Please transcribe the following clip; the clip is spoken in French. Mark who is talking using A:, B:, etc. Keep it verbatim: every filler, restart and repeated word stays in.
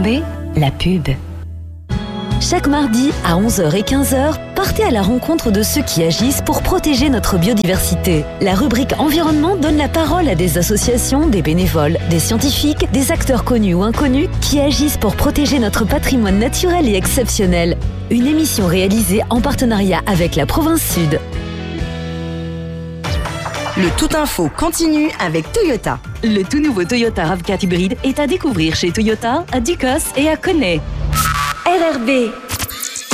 A: Regardez, la pub. Chaque mardi à onze heures et quinze heures, partez à la rencontre de ceux qui agissent pour protéger notre biodiversité. La rubrique environnement donne la parole à des associations, des bénévoles, des scientifiques, des acteurs connus ou inconnus qui agissent pour protéger notre patrimoine naturel et exceptionnel. Une émission réalisée en partenariat avec la Province Sud.
B: Le Tout Info continue avec Toyota.
A: Le tout nouveau Toyota RAV quatre hybride est à découvrir chez Toyota, à Ducos et à Connay.
C: R R B,